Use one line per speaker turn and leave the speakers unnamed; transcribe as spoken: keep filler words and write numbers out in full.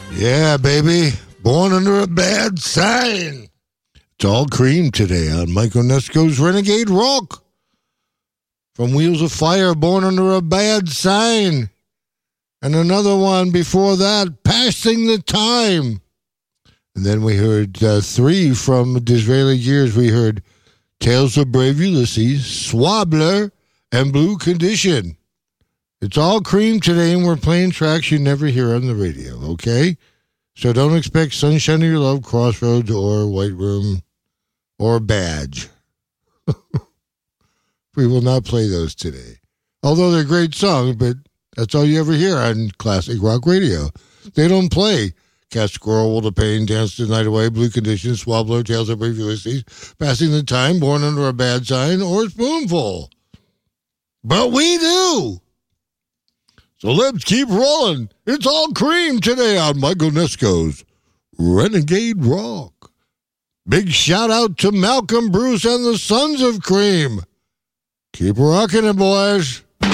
Yeah, baby. Born under a bad sign. It's all cream today on Mike Onesco's Renegade Rock. From Wheels of Fire, Born Under a Bad Sign. And another one before that, Passing the Time. And then we heard uh, three from Disraeli Gears. We heard Tales of Brave Ulysses, Swabler, and Blue Condition. It's all cream today, and we're playing tracks you never hear on the radio, okay? So don't expect Sunshine of Your Love, Crossroads, or White Room, or Badge. We will not play those today. Although they're great songs, but that's all you ever hear on classic rock radio. They don't play Cat Squirrel, Will the Pain, Dance the Night Away, Blue Condition, Swabler, Tales of Brave Ulysses, Passing the Time, Born Under a Bad Sign, or Spoonful. But we do. So let's keep rolling. It's all cream today on Mike Onesco's Renegade Rock. Big shout out to Malcolm Bruce and the Sons of Cream. Keep rocking it, boys.